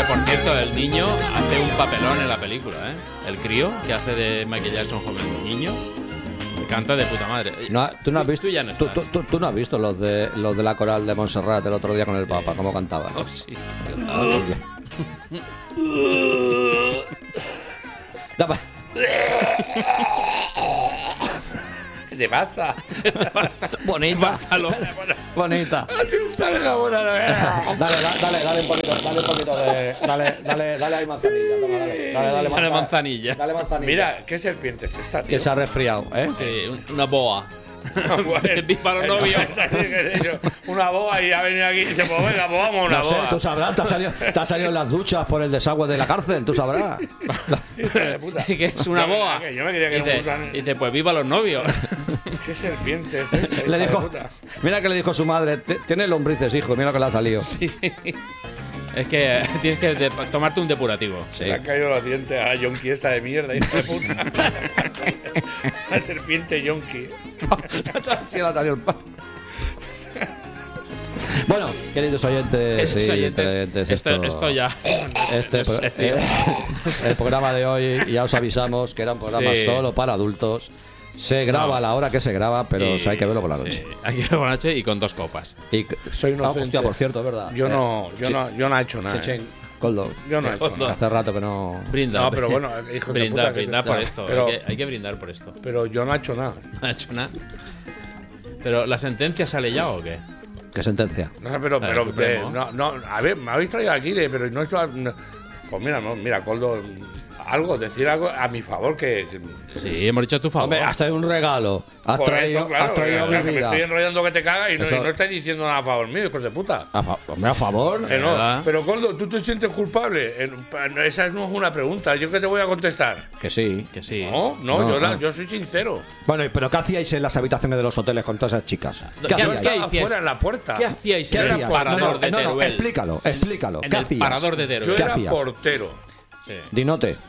por cierto, el niño hace un papelón en la película, ¿eh? El crío que hace de Michael Jackson joven niño canta de puta madre. No, tú no has visto, Tú ya no estás. tú no has visto los de la coral de Montserrat el otro día con el Papa, cómo cantaban. Oh, sí. ¿Qué te pasa? Bonita. Pásalo. Bonita. Dale un poquito de. Dale ahí manzanilla. Toma, Dale manzanilla. Dale manzanilla. Mira, ¿qué serpiente es esta, tío? Que se ha resfriado, ¿eh? Sí, una boa. Viva los novios. Una boa y ha venido aquí y dice, pues venga, pues vamos a una No sé, boa. tú sabrás, te has salido en las duchas por el desagüe de la cárcel, tú sabrás. Hija de puta. Que es una boa. Yo me quería que dice, no usan. dice, pues viva los novios. ¿Qué serpiente es esta? Le hija de dijo, puta? mira que le dijo su madre, tienes lombrices, hijo, mira lo que le ha salido. Sí. Es que tienes que tomarte un depurativo. Sí. Le han caído los dientes a Yonki esta de mierda, hija de puta. La serpiente Yonki. Sí, le ha salido el pan. Bueno, queridos oyentes y televidentes, Esto ya. El programa de hoy, ya os avisamos que era un programa Sí. solo para adultos. Se graba a la hora que se graba, pero Y- hay que verlo por la noche. Sí, hay que verlo por la noche y con 2 copas. Y, Soy inocente. hostia, por cierto, es verdad. Yo no he hecho nada. Chechen, Coldo. Yo no he hecho nada. Hace rato que no. Brinda. No, pero bueno, hijo de Brindar, puta, que- brindar por claro, esto. pero- Hay que brindar por esto. Pero yo no he hecho nada. No ha hecho nada. Pero ¿la sentencia sale ya o qué? ¿Qué sentencia? No sé, pero, El Supremo. a ver, me habéis traído aquí, pero no esto. Pues mira, mira, Coldo, decir algo a mi favor que Sí, hemos dicho a tu favor. Hombre, has traído un regalo. Has por traído, eso, claro, has traído o sea, que me bebida. estoy enrollando que te cagas y no Eso- estáis diciendo nada a favor mío, hijos de puta. Hombre, a favor. No, ¿Verdad? pero Coldo, ¿tú te sientes culpable? Esa no es una pregunta, ¿yo qué te voy a contestar? Que sí. Que sí. No. Yo soy sincero. Bueno, pero ¿qué hacíais en las habitaciones de los hoteles con todas esas chicas? ¿Qué ¿Qué hacíais? Yo hacíais? estaba hacíais? afuera en la puerta. ¿Qué hacíais ¿Qué en el hacías? parador de no, Teruel? explícalo. En ¿Qué el hacías? parador de Teruel. Yo ¿Qué era hacías? portero. Sí. Dinote.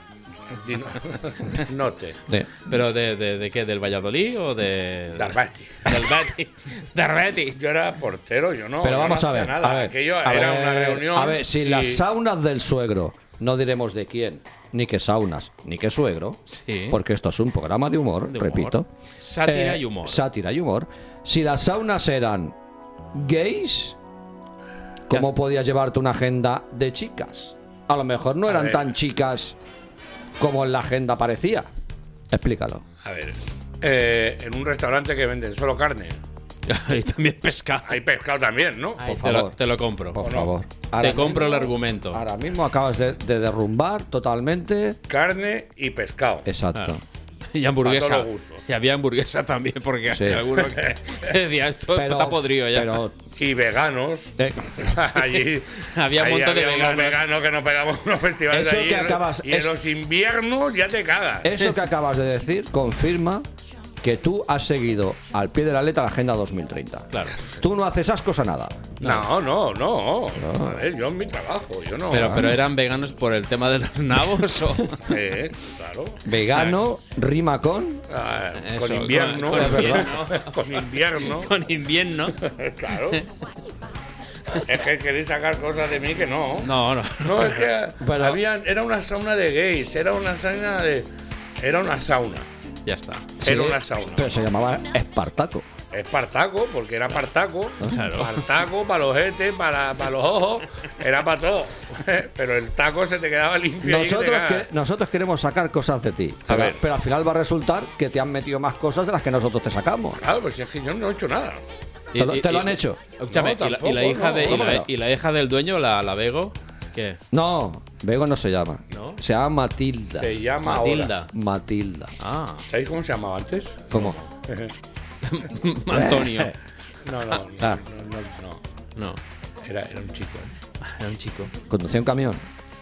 Note. ¿Pero de qué? ¿Del Valladolid o de...? Del Betis. Del Betis. Del Betis. Yo era portero, yo no. Pero yo vamos no a hacía ver. nada. A ver, Aquello a era ver, una reunión. A ver, si y- las saunas del suegro, no diremos de quién, ni qué saunas, ni qué suegro, Sí. porque esto es un programa de humor, De humor. repito. Sátira y humor. Sátira y humor. Si las saunas eran gays, ¿cómo podías llevarte una agenda de chicas? A lo mejor no eran ver. tan chicas como en la agenda parecía. Explícalo. A ver. En un restaurante que venden solo carne. Y también pesca. Hay pescado también, ¿no? Ahí, por te favor. Te lo compro. Por no? favor. Te compro el argumento. Ahora mismo acabas de derrumbar totalmente. Carne y pescado. Exacto. Claro. Y hamburguesa. Para todos los gustos. Y había hamburguesa también, porque Sí. había alguno que decía, esto está podrido ya. Pero Y veganos. eh, Allí Había un montón de había unos veganos. que nos pegamos unos festivales Eso allí, que acabas- y en es- los inviernos ya te cagas. eso que acabas de decir confirma que tú has seguido al pie de la letra la Agenda 2030. Claro. Tú no haces ascos a nada. No. A ver, yo en mi trabajo, yo no. Pero eran veganos por el tema de los nabos o. Claro. Vegano rima con. Eso, Con invierno. con invierno. Con invierno. Con invierno. Claro. Es que queréis sacar cosas de mí que no. No. No, es que Pero- era una sauna de gays, era una sauna de. Era una sauna. Ya está. Era una sauna. Pero se llamaba Espartaco. Espartaco, porque era Partaco. Claro. Espartaco para los jetes, para los ojos, era para todo. Pero el taco se te quedaba limpio. ahí que te Nosotros, cagas. nosotros queremos sacar cosas de ti. A ver. Pero al final va a resultar que te han metido más cosas de las que nosotros te sacamos. Claro, pues si es que yo no he hecho nada. Te lo han hecho. Escúchame, No, y la tampoco, hija no. de, ¿Cómo que no? y la hija del dueño, la Bego, ¿qué? No, Bego no se llama. ¿No? Se llama Matilda. Se llama Matilda. ahora. Matilda. Ah, ¿Sabéis cómo se llamaba antes? ¿Cómo? Antonio. No. Ah. No, Era un chico. era un chico. Conducía un camión.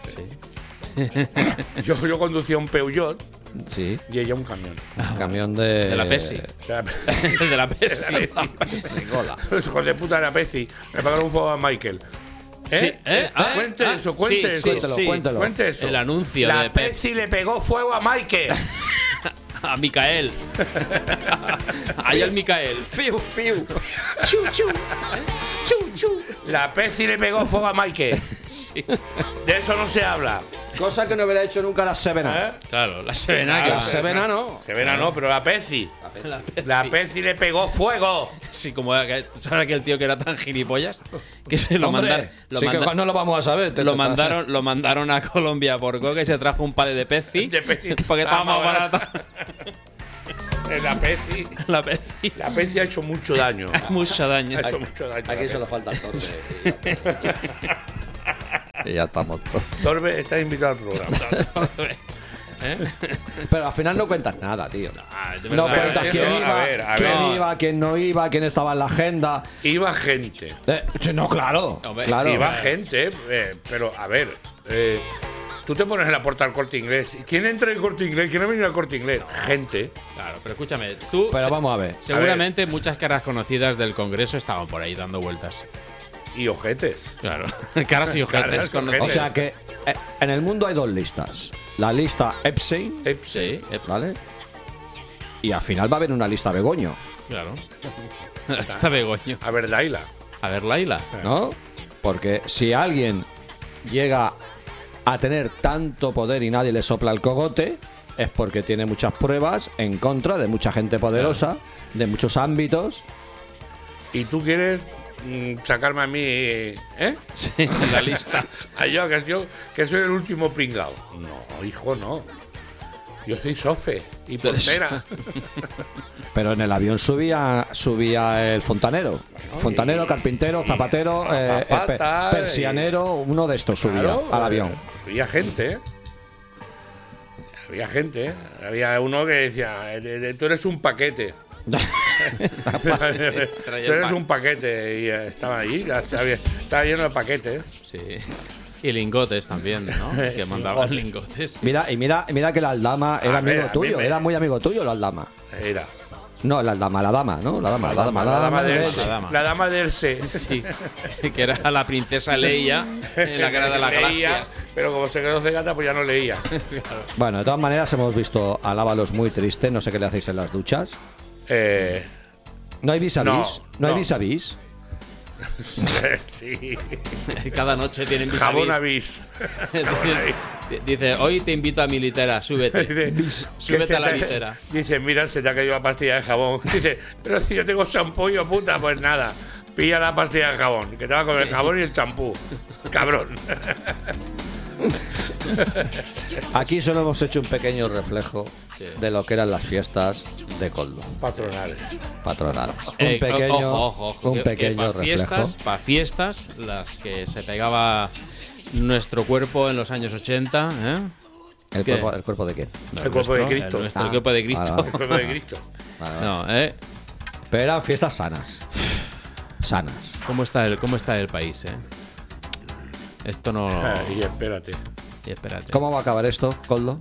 Yo conducía un Peugeot Sí. y ella un camión. Un camión de. De la Pepsi. O sea, De la Pepsi. Los hijos de puta de la Pepsi. Me pagaron un fuego a Michael. Sí, ¿eh? Cuente Ah, eso, cuente sí, eso. sí, Cuéntelo, sí. cuéntelo. Cuente eso. El anuncio La de Pepsi le pegó fuego a Michael. A Micael. Ahí al Micael. Fiu, fiu. Chu, chu. Chu, chu. La Pepsi le pegó fuego a Michael. Sí. De eso no se habla. Cosa que no hubiera hecho nunca la Sevena. ¿Eh? Claro, la Sevena que La Sevena no. Sevena no, pero la Pepsi. La Pepsi le pegó fuego. Sí, como ¿tú sabes aquel tío que era tan gilipollas que se lo Hombre, mandaron. sí que no lo vamos a saber. Lo mandaron a Colombia por coca y se trajo un palé de Pepsi. De Pepsi. Porque estaba más barata. La Pepsi. La Pepsi. La Pepsi ha hecho mucho daño. Mucho daño. Ha hecho mucho daño. Aquí solo falta el torbe. Y ya estamos todos. Sorbe está invitado al programa. ¿Eh? Pero al final no cuentas nada, tío. Ah, de No verdad, cuentas sí, quién no, iba, a ver. quién iba, quién no iba, quién estaba en la agenda. Iba gente. No, claro. Hombre, Claro. Iba gente, pero a ver. Tú te pones en la puerta del Corte Inglés. ¿Quién entra en el Corte Inglés? ¿Quién ha venido al Corte Inglés? Gente. Claro, pero escúchame, tú. Pero vamos a ver. Seguramente muchas caras conocidas del Congreso estaban por ahí dando vueltas. Y ojetes. Claro, caras y ojetes. Caras y conocidas. O sea que en el mundo hay dos listas. La lista Epstein, Sí, ¿vale? Y al final va a haber una lista Begoño, claro. Está Begoño. A ver, Daila. A ver, Laila. ¿no? Porque si alguien llega a tener tanto poder y nadie le sopla el cogote, es porque tiene muchas pruebas en contra de mucha gente poderosa, de muchos ámbitos. Y tú quieres sacarme a mí, Sí, en la lista. A yo, que soy el último pringao. No, hijo, no. Yo soy sofe y portera. Pero en el avión subía el fontanero. Fontanero, carpintero, zapatero, azafata, persianero, uno de estos subía Claro, al avión. Había gente, ¿eh? Había gente, ¿eh? Había uno que decía, tú eres un paquete. Tú eres un paquete. Y estaba allí, estaba lleno de paquetes. Sí. Y lingotes también, ¿no? Que mandaban lingotes. Mira que la Aldama era A ver, amigo a tuyo, mí me- era muy amigo tuyo la Aldama. Era. No, la dama, ¿no? La dama de de Elche. La dama. La dama de Elche. Sí, que era la princesa Leia en la guerra de las Leía, galaxias. pero como se quedó cegata, pues ya no leía. Bueno, de todas maneras hemos visto a Lávalos muy triste, no sé qué le hacéis en las duchas. ¿No hay vis a vis? ¿No hay no. vis a vis? Sí. Cada noche tienen vis a Jabón vis. avis. Dice, hoy te invito a mi litera, súbete. Súbete a la litera. Dice, mira, se te ha caído la pastilla de jabón. Dice, pero si yo tengo shampoo, yo puta, pues nada. Pilla la pastilla de jabón, que te va con el jabón y el champú. Cabrón. Aquí solo hemos hecho un pequeño reflejo de lo que eran las fiestas de Coldo, Patronales. patronales. Un pequeño, ojo, un pequeño reflejo. Para fiestas, las que se pegaba nuestro cuerpo en los años 80, ¿eh? ¿El ¿Qué? cuerpo de qué? No, El cuerpo de nuestro, Cristo. nuestro Ah, cuerpo de Cristo. vale, El cuerpo de Cristo. Vale, vale. No, Pero eran fiestas sanas. Sanas. ¿Cómo está el país, Esto no. Y espérate. Y espérate. ¿Cómo va a acabar esto, Coldo?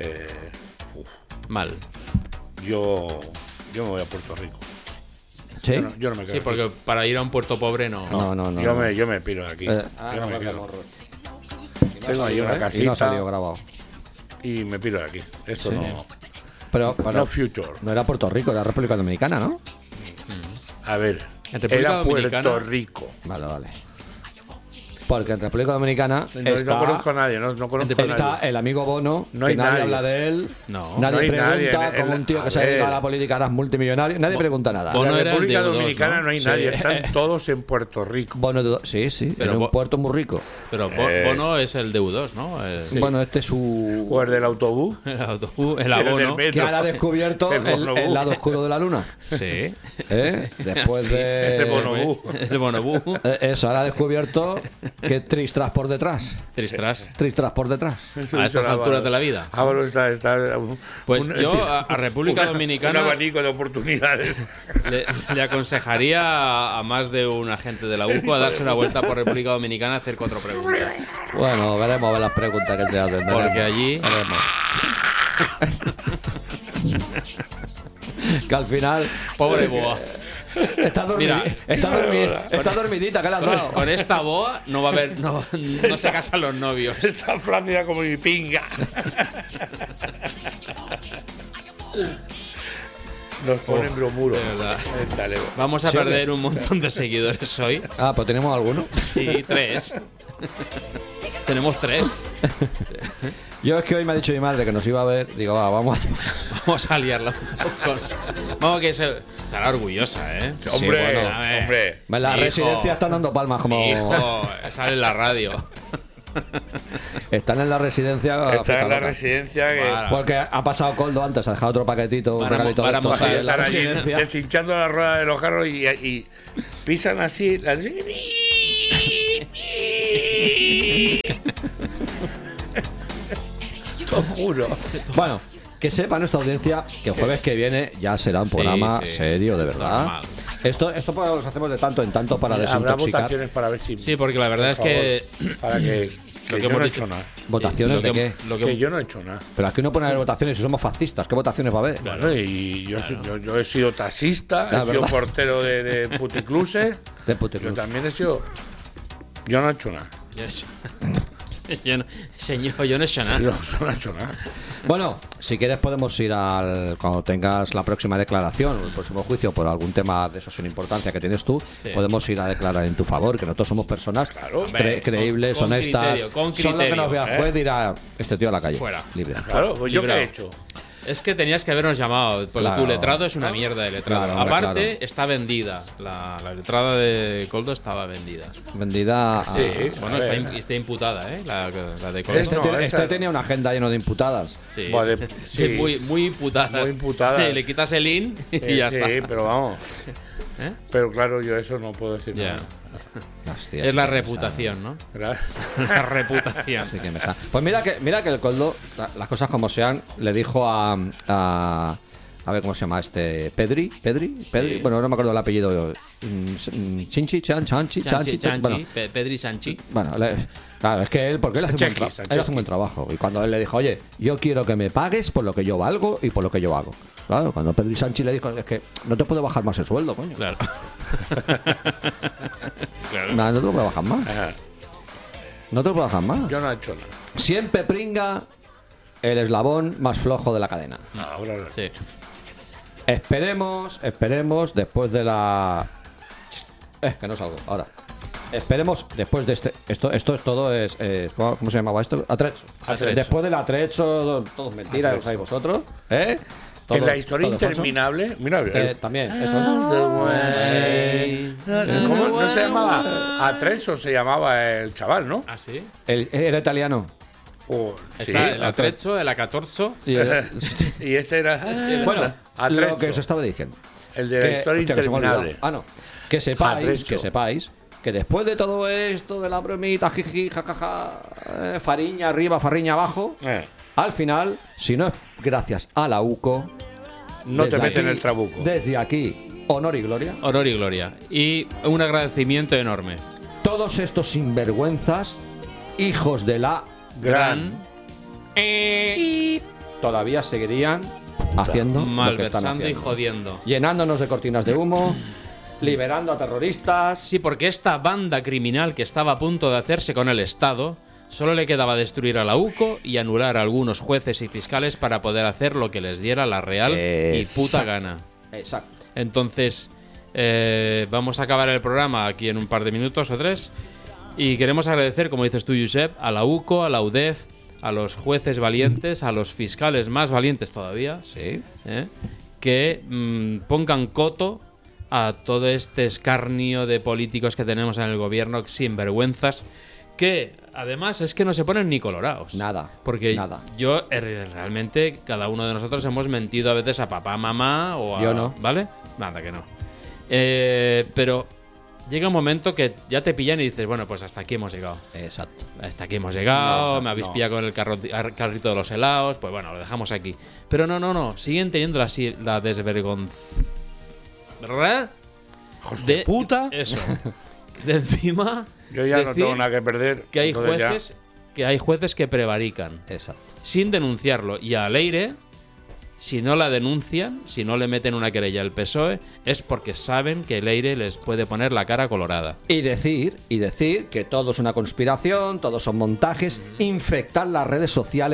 Mal. Yo me voy a Puerto Rico. ¿Sí? Yo no me quedo Sí, aquí. porque para ir a un puerto pobre no. No. Yo me piro de aquí. Yo no me quedo. Tengo ahí una Y no ha casita salido grabado. y me piro de aquí. Esto no. Pero No future. no era Puerto Rico, era República Dominicana, ¿no? A ver. En República Era Puerto Dominicana- Rico. Vale. Porque en República Dominicana No conozco a nadie, no conozco a está nadie. el amigo Bono, No que hay nadie nadie. habla de él. No. Nadie No hay pregunta nadie. como un tío que se A dedica a ver. la política, ahora es multimillonario. Nadie pregunta nada. Bono En la era el República de U2, Dominicana ¿no? no hay Sí. nadie, están todos en Puerto Rico. Bono, sí, Pero en un Bo- puerto muy rico. Pero Bono es el de U2, ¿no? Bueno, este es su... O el del autobús. El autobús, el El del abono. metro. Que ahora ha descubierto El el bonobús. lado oscuro de la luna. Sí. Después El bonobús. El bonobús. Eso, ahora ha descubierto que Tristras por detrás. Tristras. Tristras por detrás. A estas alturas de la vida. Álvaro está Pues yo a República un Dominicana abanico de oportunidades. le aconsejaría a más de un agente de la UCO a darse una vuelta por República Dominicana a hacer 4 preguntas. Bueno, veremos a ver las preguntas que se hacen. Porque veremos. allí Que al final pobre boa. está, Mira. está dormidita, que le has dado. Con esta boa no va a haber, no se casan los novios. Está flácida como mi pinga. Nos ponen bromuro. de verdad. Dale. Vamos a ¿Sí o qué? perder un montón de seguidores hoy. Ah, pues tenemos alguno. Sí, 3. Tenemos 3. Yo es que hoy me ha dicho mi madre que nos iba a ver. Digo, va, vamos a... Vamos a liarla un poco. Vamos que estará orgullosa, ¿eh? Sí, Hombre, bueno. hombre. En la Hijo. residencia están dando palmas como... Hijo, sale en la radio. Están en la residencia. Está en la loca. residencia que. Vale. Porque ha pasado Coldo antes, ha dejado otro paquetito, un Para- regalito para de estos mojar. ahí en la Están allí residencia. deshinchando la rueda de los carros y pisan así. Te juro. Bueno, que sepa nuestra audiencia que el jueves que viene ya será un programa sí. serio, de verdad. Normal. Esto pues, lo hacemos de tanto en tanto para Habrá desintoxicar. votaciones para ver si. Sí, porque la verdad es por que favor, para que lo que yo hemos no he dicho- hecho nada. ¿Votaciones de qué? Lo Que que, yo no he hecho nada. Pero aquí no pone haber votaciones si somos fascistas. ¿Qué votaciones va a haber? Bueno, y yo he sido taxista, La he sido verdad. portero de puticluses. De Yo puticlus. también he sido. Yo no he hecho nada. yo no, señor, yo no he hecho nada. Yo no he hecho nada. Bueno, si quieres podemos ir cuando tengas la próxima declaración o el próximo juicio por algún tema de eso sin importancia que tienes tú, Sí. podemos ir a declarar en tu favor, que nosotros somos personas Claro. Hombre, creíbles, con honestas. criterio, con Solo que criterio, nos vea el juez dirá, este tío a la calle. Fuera. Libre. Claro, pues yo qué Librado. he hecho. Es que tenías que habernos llamado, porque Claro. tu letrado es una mierda de letrado. Claro, Aparte, claro. está vendida. La letrada de Coldo estaba vendida. Vendida a... Sí. Bueno, A ver. está imputada, ¿eh? La de Coldo. Este, No, tiene- esa- este tenía una agenda llena de imputadas. Sí, Vale, sí, sí. muy imputadas. Muy imputadas. Sí, le quitas el in y ya Sí, está. pero vamos. ¿Eh? Pero claro, yo eso no puedo decir Ya. nada. Hostia, Es la que me reputación, ¿no? ¿Verdad? La reputación. sale- sí que me sale. Pues mira que el Coldo, las cosas como sean, le dijo a ver cómo se llama este. Pedri. Bueno, no me acuerdo el apellido. Chanchi. Chanchi, Bueno, Pedri Sanchi. bueno, claro, es que porque él hace, Sancheski, él hace un buen trabajo. Y cuando él le dijo, oye, yo quiero que me pagues por lo que yo valgo y por lo que yo hago. Claro, cuando Pedri Sanchi le dijo, es que no te puedo bajar más el sueldo, coño. Claro. No te lo puedo bajar más. Ajá. No te lo puedo bajar más. Yo no he hecho nada. Siempre pringa el eslabón más flojo de la cadena. No, ahora no. Sí. Esperemos, después de la... que no salgo, ahora. Esperemos después de este... Esto es todo, ¿cómo se llamaba esto? Atrecho. Atrecho. Después del atrecho, todo es mentira, lo sabéis vosotros. ¿Eh? En la Todo- historia todo falso. interminable. Mira, También, eso. ¿Cómo no se llamaba? Atrecho se llamaba el chaval, ¿no? ¿Ah, sí? Era italiano. Sí. Está el atrecho, el acatorzo. Y Y este era. bueno, Atrecho. lo que os estaba diciendo. El de la historia hostia, que se me ha olvidado. interminable. No. Que Atrecho. sepáis que después de todo esto de la bromita, jiji, jajaja, fariña arriba, fariña abajo, al final, si no es gracias a la UCO, No te desde meten aquí- el trabuco. Desde aquí, honor y gloria. Honor y gloria. Y un agradecimiento enorme. Todos estos sinvergüenzas, hijos de la Gran. todavía seguirían haciendo lo que están Malversando y haciendo. jodiendo. Llenándonos de cortinas de humo, liberando a terroristas. Sí, porque esta banda criminal que estaba a punto de hacerse con el Estado, solo le quedaba destruir a la UCO y anular a algunos jueces y fiscales para poder hacer lo que les diera la real y puta gana. Exacto. Entonces, vamos a acabar el programa aquí en un par de minutos o 3. Y queremos agradecer, como dices tú, Josep, a la UCO, a la UDEF, a los jueces valientes, a los fiscales más valientes todavía, Sí. que pongan coto a todo este escarnio de políticos que tenemos en el gobierno sinvergüenzas, que además es que no se ponen ni colorados. Nada. Porque nada. yo realmente, cada uno de nosotros hemos mentido a veces a papá, mamá o a... Yo no. ¿Vale? Nada, que no. Pero llega un momento que ya te pillan y dices, bueno, pues hasta aquí hemos llegado. Exacto. Hasta aquí hemos llegado, No, me habéis no. pillado con el carrito de los helados, pues bueno, lo dejamos aquí. Pero no, siguen teniendo la desvergonza... ¿Verdad? Hijos de puta. Eso. De encima... Yo ya no decir tengo nada que perder. que hay entonces ya- jueces que prevarican Exacto. sin denunciarlo, y a Leire, si no la denuncian, si no le meten una querella al PSOE, es porque saben que Leire les puede poner la cara colorada. Y decir que todo es una conspiración, todos son montajes, infectar las redes sociales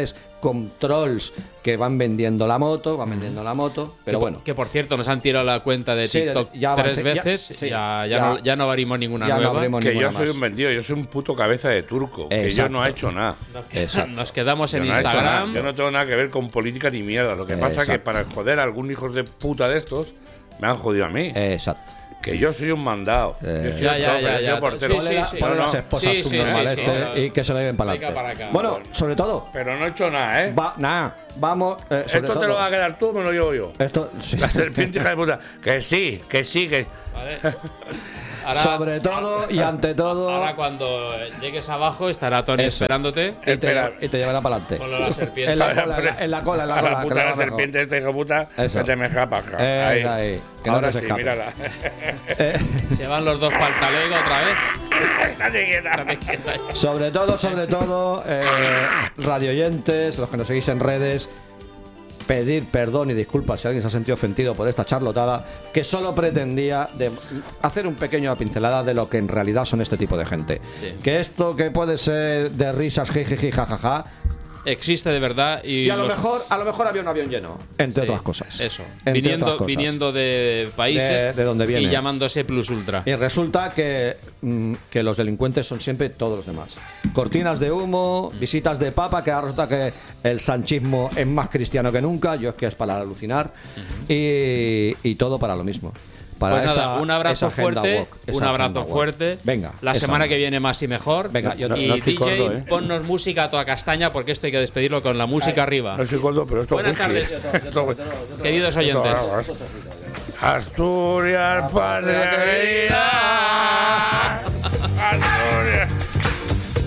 con trolls que van vendiendo la moto, pero bueno. Que por cierto, nos han tirado la cuenta de Sí, TikTok ya 3 avancé, veces. sí, Ya no abrimos ninguna ya no nueva. abrimos Que ninguna yo soy más. un vendido, yo soy un puto cabeza de turco. Que yo Exacto. no he hecho nada. Exacto. Nos quedamos en Yo no he hecho nada. Instagram. Yo no tengo nada que ver con política ni mierda. Lo que pasa es que Exacto. para joder a algún hijo de puta de estos, me han jodido a mí. Exacto. Que yo soy un mandado. Yo soy Ya, el ya, chofer, ya, yo soy ya. el portero. Sí, sí, sí. Ponle No, las no. esposas Sí, sí, subnormales sí, y que se le den para Venga para adelante. acá. Bueno, sobre todo, Pero no he hecho nada, ¿eh? vamos. Sobre Esto te todo, lo vas a quedar tú o me lo llevo yo. Esto, sí. La serpiente hija de puta. Que sí. Vale. Ahora, Sobre todo y ante todo. ahora cuando llegues abajo estará Tony Eso. esperándote Espera. Y te llevará para adelante. con la serpiente. En la cola. A la que puta lo la haga mejor. serpiente esta hija de puta. Eso. Que te me escapas. Ahí, que no Ahora te se sí, escape. mírala. Se van los dos para el talego otra vez. Estate quieta. Sobre todo, radioyentes, los que nos seguís en redes, pedir perdón y disculpas si alguien se ha sentido ofendido por esta charlotada, que solo pretendía hacer un pequeño pincelada de lo que en realidad son este tipo de gente. Sí. Que esto que puede ser de risas, jijiji, jajaja, Existe de verdad y a lo mejor había un avión lleno, entre Sí, otras cosas. Eso. Entre otras cosas. Viniendo de países De donde viene. y llamándose Plus Ultra. Y resulta que los delincuentes son siempre todos los demás. Cortinas de humo, visitas de papa, que ahora resulta que el sanchismo es más cristiano que nunca, yo es que es para alucinar, y todo para lo mismo. Para Pues nada, esa- un abrazo esa agenda fuerte, woke, esa un abrazo agenda woke. fuerte. Venga. La esa semana onda. que viene más y mejor. Venga, yo no y estoy DJ, gordo, ¿eh? ponnos música a toda castaña porque esto hay que despedirlo con la música arriba. No soy gordo, pero esto Buenas whisky, tardes, Esto- queridos oyentes. Asturias, patria querida. Asturias.